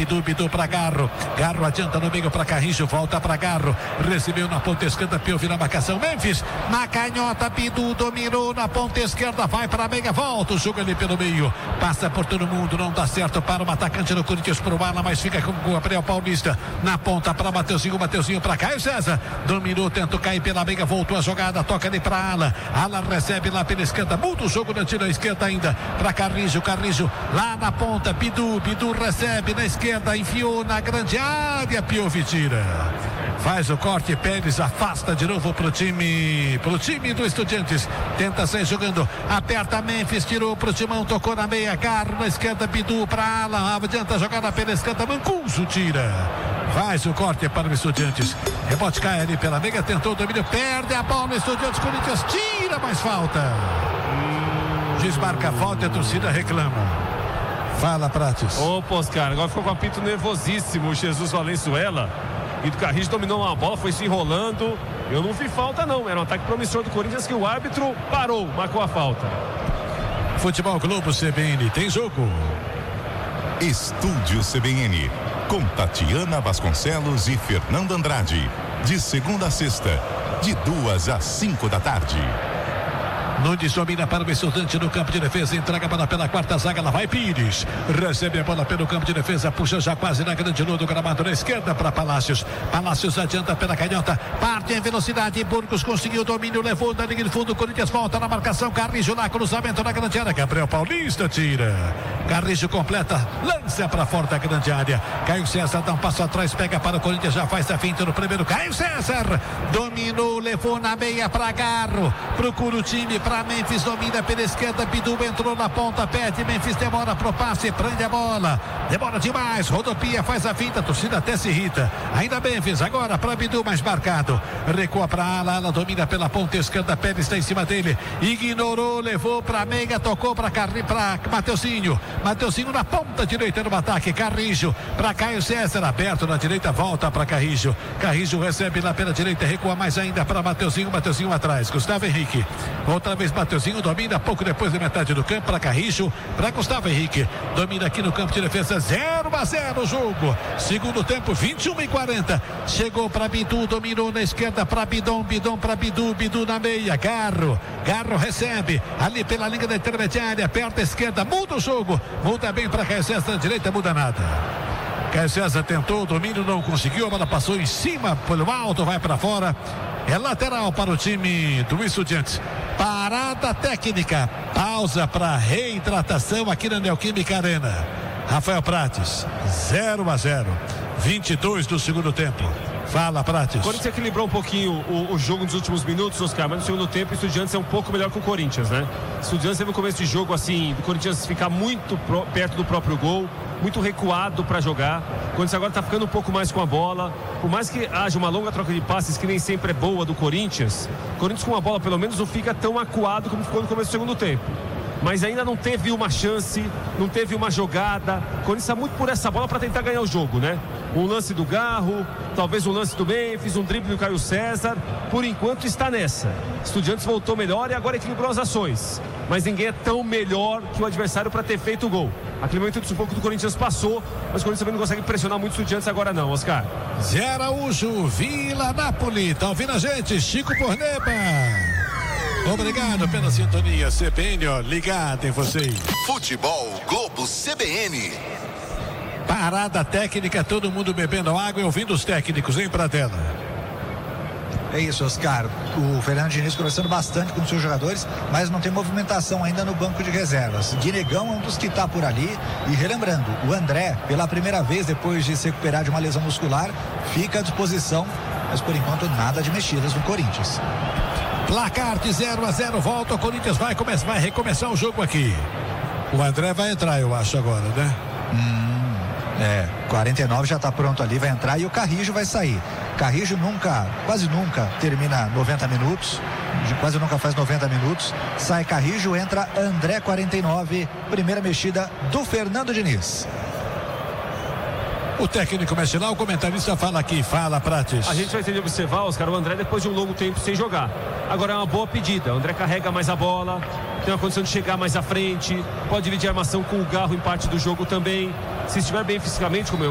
Bidu para Garro. Garro adianta no meio para Carrijo, volta para Garro. Recebeu na ponta esquerda, Piove na marcação. Memphis na canhota, Bidu dominou na ponta esquerda, vai para a meia, volta o jogo ali pelo meio. Passa por todo mundo, não dá certo para o atacante do Corinthians, pro Ala, mas fica com o Gabriel Paulista. Na ponta para Mateuzinho para Caio César. Dominou, tentou cair pela meia, voltou a jogada, toca ali para Ala. Ala recebe lá pela esquerda, muda o jogo na tira esquerda ainda para Carrijo. Carrijo lá na ponta, Bidu recebe na esquerda, enfiou na grande área, Piove tira. Faz o corte, Pérez afasta de novo pro time do Estudiantes. Tenta sair jogando, aperta Memphis, tirou pro Timão, tocou na meia, Carro na esquerda, Bidu para Ala, adianta a jogada pela esquerda, Mancuso tira. Faz o corte para o Estudiantes. Rebote cai ali pela meia, tentou o domínio, perde a bola, Estudiantes, Corinthians tira, mais falta. Juiz marca a falta e a torcida reclama. Fala, Prates. Opa, Oscar, agora ficou com o apito nervosíssimo o Jesus Valenzuela. E do Carrijo dominou uma bola, foi se enrolando. Eu não vi falta não, era um ataque promissor do Corinthians que o árbitro parou, marcou a falta. Futebol Globo CBN, tem jogo. Estúdio CBN, com Tatiana Vasconcelos e Fernando Andrade. De segunda a sexta, de 2 às 5 da tarde. Nunes domina para o Estudante no campo de defesa, entrega a bola pela quarta zaga, lá vai Pires, recebe a bola pelo campo de defesa, puxa já quase na grande lua do gramado na esquerda para Palácios adianta pela canhota, parte em velocidade, Burgos conseguiu o domínio, levou da linha de fundo, Corinthians volta na marcação, Carrijo lá, cruzamento na grande área, Gabriel Paulista tira, Carrijo completa, lança para fora da grande área, Caio César dá um passo atrás, pega para o Corinthians, já faz a finta no primeiro, Caio César dominou, levou na meia para Garro, procura o time para Memphis, domina pela esquerda, Bidu entrou na ponta, pede, Memphis demora pro passe, prende a bola, demora demais, rodopia, faz a finta, a torcida até se irrita, ainda Memphis, agora para Bidu, mais marcado, recua para Ala, domina pela ponta esquerda, Pérez está em cima dele, ignorou, levou para meia, tocou para Mateuzinho na ponta direita no ataque, Carrijo para Caio César, aberto na direita, volta para Carrijo recebe lá pela direita, recua mais ainda para Mateuzinho atrás, Gustavo Henrique, outra vez Mateuzinho domina pouco depois da metade do campo para Carrijo, para Gustavo Henrique, domina aqui no campo de defesa, 0-0 o jogo, segundo tempo, 21:40, chegou para Bidu, dominou na esquerda para Bidon para Bidu na meia, Garro recebe ali pela linha da intermediária, perto da esquerda, muda o jogo, muda bem para Caio César na direita, muda nada. Caio César tentou o domínio, não conseguiu, a bola passou em cima, pelo alto, vai para fora, é lateral para o time do Estudiantes. Parada técnica, pausa para reidratação aqui na Neoquímica Arena. Rafael Prates, 0-0, 22 do segundo tempo. Fala, Prates. O Corinthians equilibrou um pouquinho o jogo nos últimos minutos, Oscar, mas no segundo tempo o Estudiantes é um pouco melhor que o Corinthians, né? O Estudiantes teve um começo de jogo assim, do Corinthians ficar muito perto do próprio gol, muito recuado para jogar. O Corinthians agora está ficando um pouco mais com a bola. Por mais que haja uma longa troca de passes, que nem sempre é boa do Corinthians, o Corinthians com a bola pelo menos não fica tão acuado como ficou no começo do segundo tempo. Mas ainda não teve uma chance, não teve uma jogada. O Corinthians está muito por essa bola para tentar ganhar o jogo, né? Um lance do Garro, talvez um lance do Memphis, um drible do Caio César. Por enquanto está nessa. Estudiantes voltou melhor e agora equilibrou as ações. Mas ninguém é tão melhor que o adversário para ter feito o gol. Aquele momento de sufoco do Corinthians passou, mas o Corinthians também não consegue pressionar muito o Estudiantes agora não, Oscar. Zé Araújo, Vila Nápoles, tá ouvindo a gente? Chico Porneba. Obrigado pela sintonia, CBN, ó, ligado em vocês. Futebol Globo CBN. Parada técnica, todo mundo bebendo água e ouvindo os técnicos, hein, Pratela? É isso, Oscar. O Fernando Diniz conversando bastante com os seus jogadores, mas não tem movimentação ainda no banco de reservas. Guinegão é um dos que está por ali. E relembrando, o André, pela primeira vez depois de se recuperar de uma lesão muscular, fica à disposição, mas por enquanto nada de mexidas no Corinthians. Placar de 0-0, volta, o Corinthians vai recomeçar o jogo aqui. O André vai entrar, eu acho, agora, né? 49 já está pronto ali, vai entrar e o Carrijo vai sair. Carrijo quase nunca termina 90 minutos, quase nunca faz 90 minutos. Sai Carrijo, entra André, 49, primeira mexida do Fernando Diniz. O técnico mexe lá, o comentarista fala aqui, fala, Prates. A gente vai ter de observar, Oscar, o André depois de um longo tempo sem jogar. Agora é uma boa pedida, o André carrega mais a bola, tem uma condição de chegar mais à frente, pode dividir a armação com o Garro em parte do jogo também. Se estiver bem fisicamente, como eu